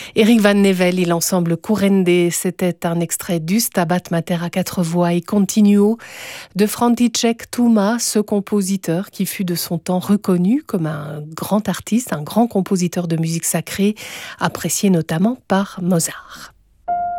Eric Van Nevel et l'ensemble Currende, c'était un extrait du Stabat Mater à 4 voix et continuo de František Tuma, ce compositeur qui fut de son temps reconnu comme un grand artiste, un grand compositeur de musique sacrée, apprécié notamment par Mozart.